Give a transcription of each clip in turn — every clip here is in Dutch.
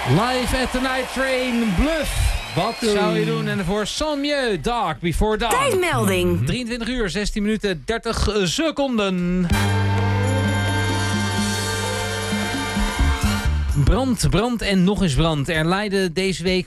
Live at the Night Train, Bluff. Wat zou je doen? En voor Sanmieu, Dark Before Dawn. Tijdmelding. 23 uur, 16 minuten, 30 seconden. Brand en nog eens brand. Er leidden deze week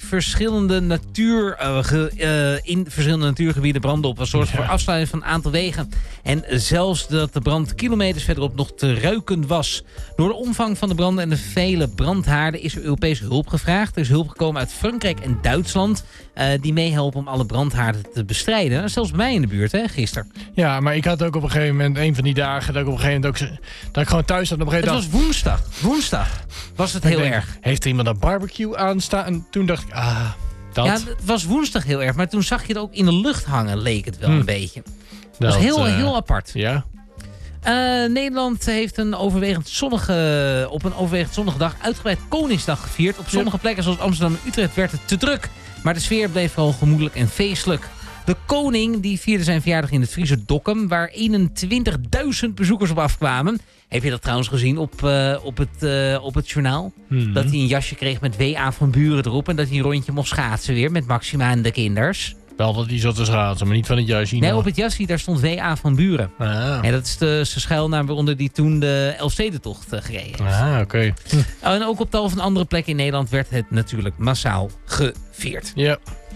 in verschillende natuurgebieden branden op. Als soort voor afsluiting van een aantal wegen. En zelfs dat de brand kilometers verderop nog te ruiken was. Door de omvang van de branden en de vele brandhaarden is er Europese hulp gevraagd. Er is hulp gekomen uit Frankrijk en Duitsland. Die meehelpen om alle brandhaarden te bestrijden. Zelfs bij mij in de buurt, gisteren. Ja, maar ik had ook op een gegeven moment, een van die dagen, dat ik op een gegeven moment ook, dat ik gewoon thuis zat. Het was woensdag. Woensdag was het heel erg. Heeft er iemand een barbecue aanstaan? En toen dacht ik, dat. Ja, het was woensdag heel erg. Maar toen zag je het ook in de lucht hangen, leek het wel een beetje. Dat was heel apart. Ja. Nederland heeft op een overwegend zonnige dag uitgebreid Koningsdag gevierd. Op sommige plekken zoals Amsterdam en Utrecht werd het te druk. Maar de sfeer bleef vooral gemoedelijk en feestelijk. De koning die vierde zijn verjaardag in het Friese Dokkum, waar 21.000 bezoekers op afkwamen. Heb je dat trouwens gezien op het journaal? Mm-hmm. Dat hij een jasje kreeg met W.A. van Buren erop en dat hij een rondje mocht schaatsen weer met Maxima en de kinders. Wel dat hij zat te schaatsen, maar niet van het jasje. Nee, op het jasje daar stond W.A. van Buren. Ah. En dat is de schuilnaam waaronder die toen de Elfstedentocht gereden heeft. Ah, oké. En ook op tal van andere plekken in Nederland werd het natuurlijk massaal gevierd. Ja.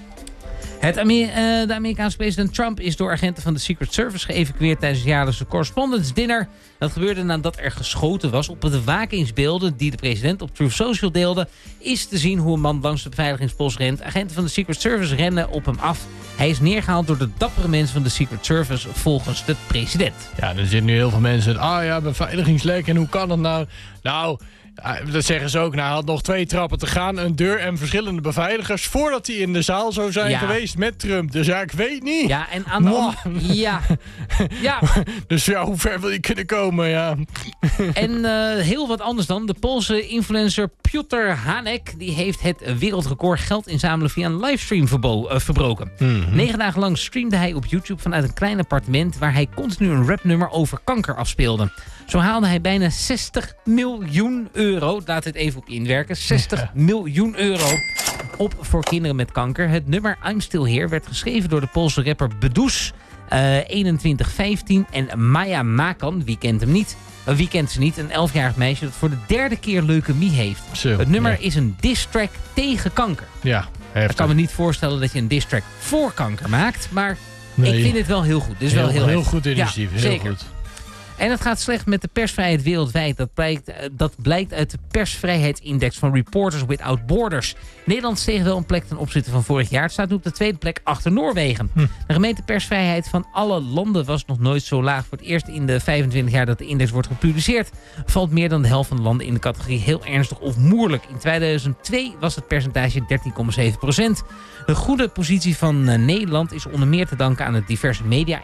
De Amerikaanse president Trump is door agenten van de Secret Service geëvacueerd tijdens het jaarlijkse Correspondence Dinner. Dat gebeurde nadat er geschoten was. Op de bewakingsbeelden die de president op Truth Social deelde, is te zien hoe een man langs de beveiligingspost rent. Agenten van de Secret Service rennen op hem af. Hij is neergehaald door de dappere mensen van de Secret Service volgens de president. Ja, er zitten nu heel veel mensen. Beveiligingslek en hoe kan dat nou? Nou, dat zeggen ze ook. Nou, hij had nog 2 trappen te gaan, een deur en verschillende beveiligers voordat hij in de zaal zou zijn geweest met Trump. Dus ja, ik weet niet. Ja, en aan de ja. Dus ja, hoe ver wil je kunnen komen, ja. En heel wat anders dan. De Poolse influencer Piotr Hanek, die heeft het wereldrecord geld inzamelen via een livestream verbroken. Mm-hmm. 9 dagen lang streamde hij op YouTube vanuit een klein appartement waar hij continu een rapnummer over kanker afspeelde. Zo haalde hij bijna 60 miljoen euro. Laat het even op inwerken. 60 miljoen euro op voor kinderen met kanker. Het nummer I'm Still Here werd geschreven door de Poolse rapper Bedoes. 2115 en Maya Makan, wie kent hem niet? Wie kent ze niet? Een 11-jarig meisje dat voor de 3e keer leukemie heeft. Zo, het nummer is een diss track tegen kanker. Ja, heftig. Ik kan me niet voorstellen dat je een diss track voor kanker maakt. Maar ik vind het wel heel goed. Dus heel goed initiatief. Ja, heel zeker. goed. En het gaat slecht met de persvrijheid wereldwijd. Dat blijkt uit de persvrijheidsindex van Reporters Without Borders. Nederland steeg wel een plek ten opzichte van vorig jaar. Het staat nu op de 2e plek achter Noorwegen. De gemeten persvrijheid van alle landen was nog nooit zo laag. Voor het eerst in de 25 jaar dat de index wordt gepubliceerd, valt meer dan de helft van de landen in de categorie heel ernstig of moeilijk. In 2002 was het percentage 13,7%. De goede positie van Nederland is onder meer te danken aan het diverse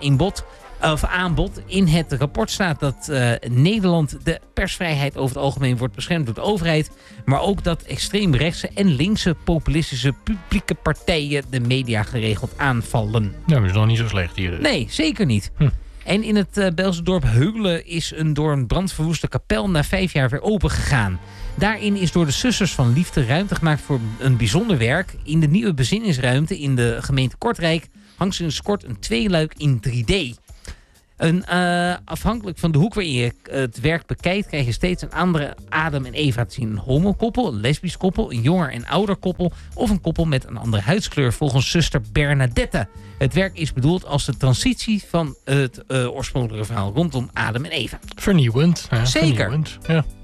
aanbod. In het rapport staat dat Nederland de persvrijheid over het algemeen wordt beschermd door de overheid. Maar ook dat extreemrechtse en linkse populistische publieke partijen de media geregeld aanvallen. Ja, maar dat is nog niet zo slecht hier. Nee, zeker niet. En in het Belgische dorp Heulen is een door een brand verwoeste kapel na 5 jaar weer open gegaan. Daarin is door de Zusters van Liefde ruimte gemaakt voor een bijzonder werk. In de nieuwe bezinningsruimte in de gemeente Kortrijk hangt sinds kort een 2-luik in 3D. Afhankelijk van de hoek waarin je het werk bekijkt, krijg je steeds een andere Adam en Eva te zien. Een homokoppel, een lesbisch koppel, een jonger en ouder koppel of een koppel met een andere huidskleur volgens zuster Bernadette. Het werk is bedoeld als de transitie van het oorspronkelijke verhaal rondom Adam en Eva. Vernieuwend. Ja, zeker. Vernieuwend, ja.